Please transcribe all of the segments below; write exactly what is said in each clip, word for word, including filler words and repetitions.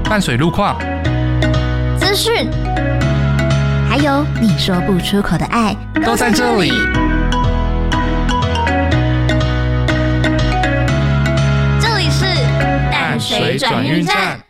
淡水路况、 资讯，还有你说不出口的爱， 都在这里。 这里是淡水转运站。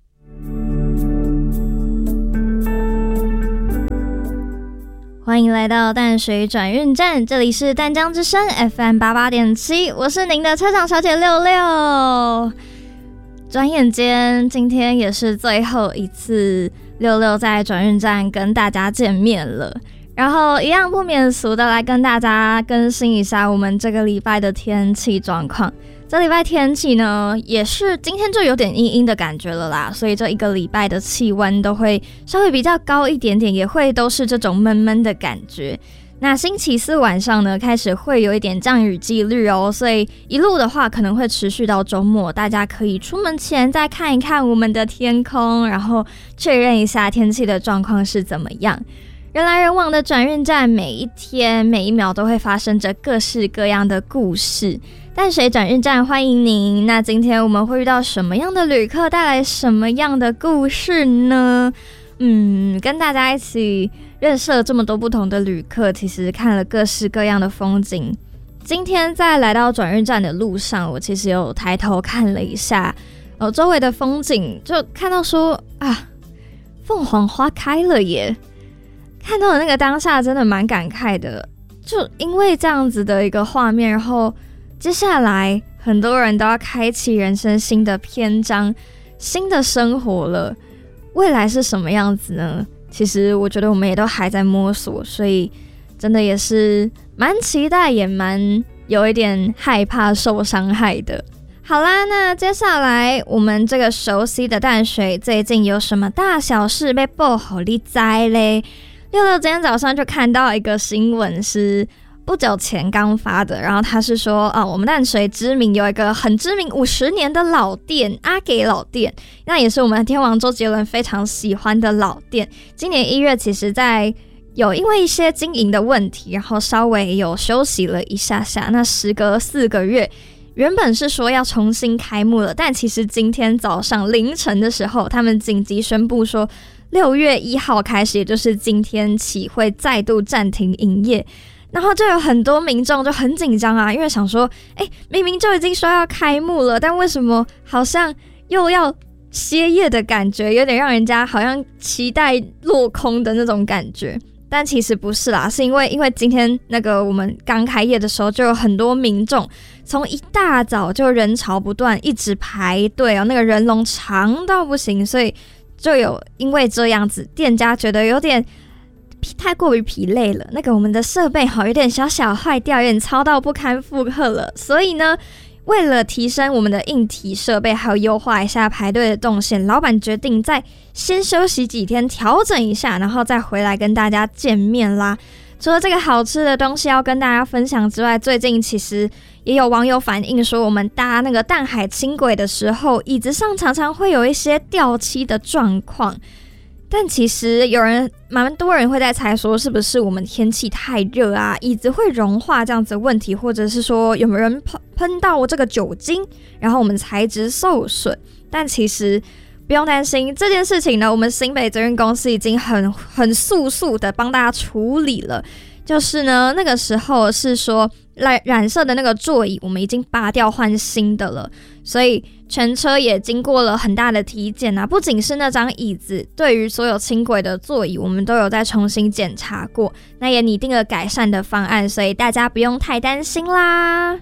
欢迎来到淡水转运站，这里是淡江之声 F M 八八点七，我是您的车长小姐六六。转眼间，今天也是最后一次六六在转运站跟大家见面了。然后一样不免俗的来跟大家更新一下我们这个礼拜的天气状况。这礼拜天气呢，也是今天就有点阴阴的感觉了啦，所以这一个礼拜的气温都会稍微比较高一点点，也会都是这种闷闷的感觉。那星期四晚上呢，开始会有一点降雨几率哦，所以一路的话可能会持续到周末，大家可以出门前再看一看我们的天空，然后确认一下天气的状况是怎么样。人来人往的转运站，每一天每一秒都会发生着各式各样的故事。淡水转运站欢迎您。那今天我们会遇到什么样的旅客，带来什么样的故事呢？嗯，跟大家一起认识了这么多不同的旅客，其实看了各式各样的风景。今天在来到转运站的路上，我其实有抬头看了一下，哦，周围的风景，就看到说啊，凤凰花开了耶！看到的那个当下真的蛮感慨的，就因为这样子的一个画面，然后接下来很多人都要开启人生新的篇章，新的生活了。未来是什么样子呢？其实我觉得我们也都还在摸索，所以真的也是蛮期待，也蛮有一点害怕受伤害的。好啦，那接下来我们这个熟悉的淡水最近有什么大小事被报给你知咧？六六今天早上就看到一个新闻，是不久前刚发的，然后他是说啊，我们淡水知名有一个很知名五十年的老店，阿给老店，那也是我们天王周杰伦非常喜欢的老店。今年一月其实在有因为一些经营的问题，然后稍微有休息了一下下，那时隔四个月，原本是说要重新开幕了，但其实今天早上凌晨的时候，他们紧急宣布说六月一号开始，也就是今天起会再度暂停营业。然后就有很多民众就很紧张啊，因为想说，哎，明明就已经说要开幕了，但为什么好像又要歇业的感觉，有点让人家好像期待落空的那种感觉。但其实不是啦，是因为因为今天那个我们刚开业的时候，就有很多民众从一大早就人潮不断，一直排队哦，那个人龙长到不行，所以就有因为这样子，店家觉得有点太过于疲累了，那个我们的设备好有点小小坏掉，有点糙到不堪负荷了，所以呢，为了提升我们的硬体设备，还有优化一下排队的动线，老板决定再先休息几天，调整一下，然后再回来跟大家见面啦。除了这个好吃的东西要跟大家分享之外，最近其实也有网友反映说，我们搭那个淡海轻轨的时候，椅子上常常会有一些掉漆的状况。但其实有人蛮多人会在猜说，是不是我们天气太热啊，椅子会融化这样子的问题，或者是说有没有人喷喷到这个酒精，然后我们材质受损。但其实不用担心这件事情呢，我们新北捷运公司已经很很速速的帮大家处理了。就是呢，那个时候是说染染色的那个座椅，我们已经拔掉换新的了，所以全车也经过了很大的体检啊。不仅是那张椅子，对于所有轻轨的座椅，我们都有再重新检查过，那也拟定了改善的方案，所以大家不用太担心啦。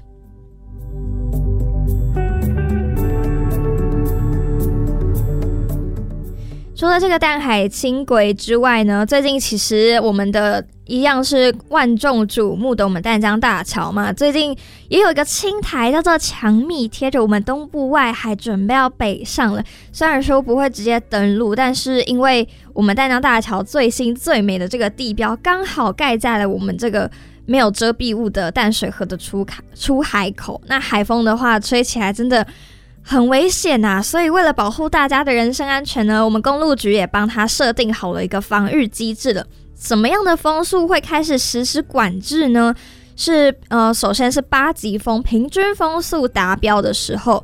除了这个淡海轻轨之外呢，最近其实我们的一样是万众瞩目的我们淡江大桥嘛，最近也有一个轻台叫做强密，贴着我们东部外海准备要北上了。虽然说不会直接登陆，但是因为我们淡江大桥最新最美的这个地标刚好盖在了我们这个没有遮蔽物的淡水河的出海出海口，那海风的话吹起来真的很危险啊，所以为了保护大家的人身安全呢，我们公路局也帮他设定好了一个防御机制了。什么样的风速会开始实施管制呢？是呃，首先是八级风平均风速达标的时候，我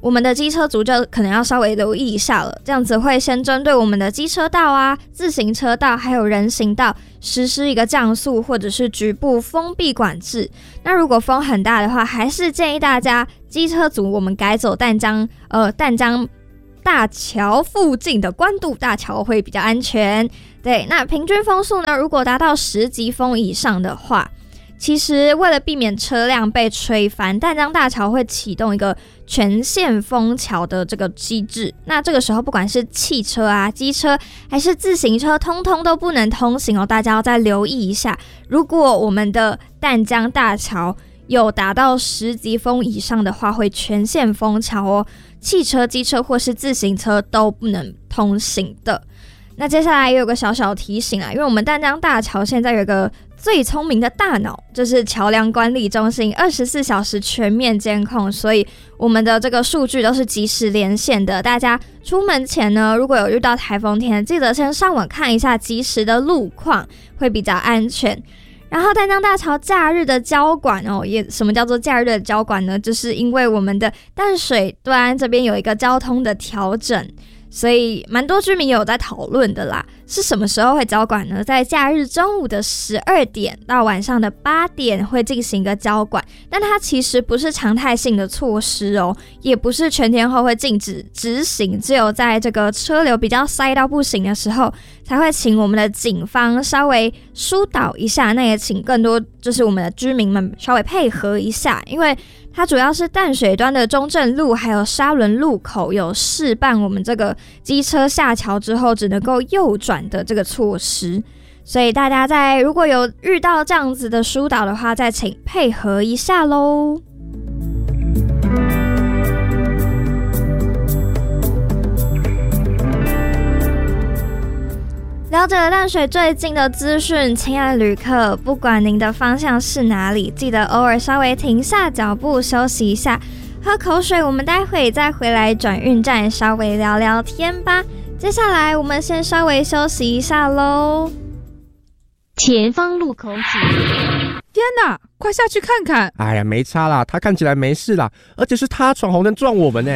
我们的机车族就可能要稍微留意一下了，这样子会先针对我们的机车道啊、自行车道还有人行道实施一个降速或者是局部封闭管制。那如果风很大的话，还是建议大家机车族我们改走淡江呃淡江大桥附近的关渡大桥会比较安全。对，那平均风速呢，如果达到十级风以上的话，其实为了避免车辆被吹翻，淡江大桥会启动一个全线封桥的这个机制。那这个时候不管是汽车啊、机车还是自行车，通通都不能通行哦，大家要再留意一下。如果我们的淡江大桥有达到十级风以上的话，会全线封桥哦，汽车、机车或是自行车都不能通行的。那接下来也有个小小提醒啊，因为我们淡江大桥现在有一个最聪明的大脑，就是桥梁管理中心二十四小时全面监控，所以我们的这个数据都是即时连线的。大家出门前呢，如果有遇到台风天，记得先上网看一下即时的路况，会比较安全。然后淡江大桥假日的交管哦，也什么叫做假日的交管呢？就是因为我们的淡水端这边有一个交通的调整，所以蛮多居民也有在讨论的啦。是什么时候会交管呢？在假日中午的十二点到晚上的八点会进行一个交管，但它其实不是常态性的措施哦，也不是全天候会禁止执行，只有在这个车流比较塞到不行的时候，才会请我们的警方稍微疏导一下。那也请更多就是我们的居民们稍微配合一下，因为它主要是淡水端的中正路还有沙仑路口有试办我们这个机车下桥之后只能够右转的这个措施，所以大家在如果有遇到这样子的疏导的话，再请配合一下咯。了解了淡水最近的资讯，亲爱的旅客，不管您的方向是哪里，记得偶尔稍微停下脚步休息一下，喝口水，我们待会再回来转运站稍微聊聊天吧。接下来我们先稍微休息一下咯。 前方路口指天哪，快下去看看！ 哎呀，没差啦，他看起来没事啦，而且是他闯红灯撞我们呢。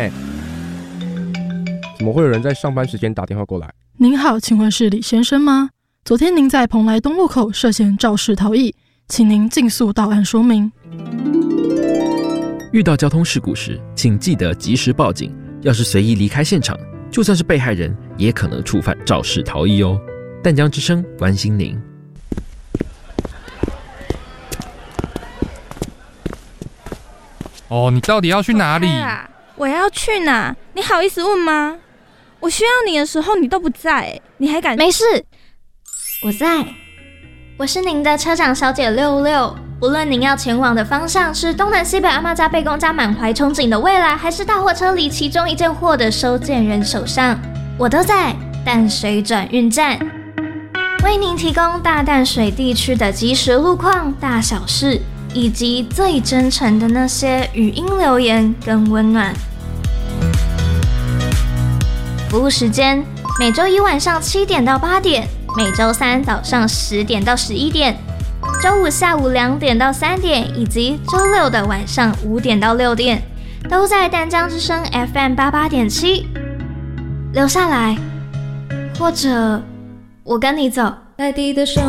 怎么会有人在上班时间打电话过来？ 您好，请问是李先生吗？昨天您在蓬莱东路口涉嫌肇事逃逸，请您尽速到案说明。 遇到交通事故时，请记得及时报警。要是随意离开现场，就算是被害人，也可能触犯肇事逃逸哦。淡江之声关心您。 哦，你到底要去哪里？ 我要去哪？你好意思问吗？我需要你的时候你都不在，你还敢？ 没事，我在。我是您的车长小姐六六。无论您要前往的方向是东南西北阿嬷家贝公家满怀憧憬的未来，还是大货车里其中一件货的收件人手上，我都在淡水转运站，为您提供大淡水地区的即时路况、大小事，以及最真诚的那些语音留言跟温暖。服务时间：每周一晚上七点到八点，每周三早上十点到十一点。周五下午两点到三点，以及周六的晚上五点到六点，都在淡江之声 F M 八八点七。留下来，或者我跟你走。在地的生